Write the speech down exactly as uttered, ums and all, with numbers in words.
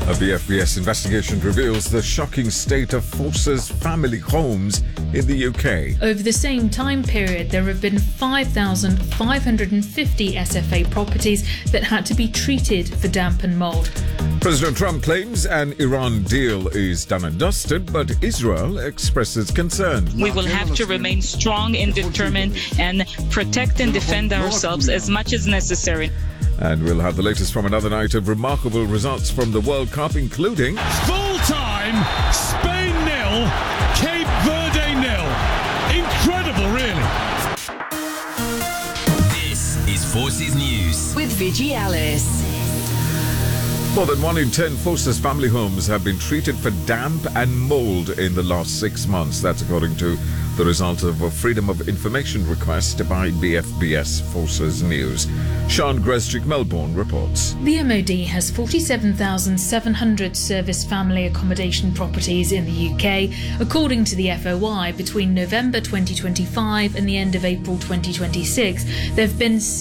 A B F B S investigation reveals the shocking state of Forces family homes in the U K. Over the same time period, there have been five thousand five hundred fifty S F A properties that had to be treated for damp and mould. President Trump claims an Iran deal is done and dusted, but Israel expresses concern. We will have to remain strong and determined and protect and defend ourselves as much as necessary. And we'll have the latest from another night of remarkable results from the World Cup, including full-time Spain nil, Cape Verde nil. Incredible, really. This is Forces News with Vigi Alice. More than one in ten Forces family homes have been treated for damp and mould in the last six months. That's according to the result of a Freedom of Information request by B F B S Forces News. Sean Grestrick, Melbourne, reports. The M O D has forty-seven thousand seven hundred service family accommodation properties in the U K. According to the F O I, between November twenty twenty-five and the end of April twenty twenty-six, there have been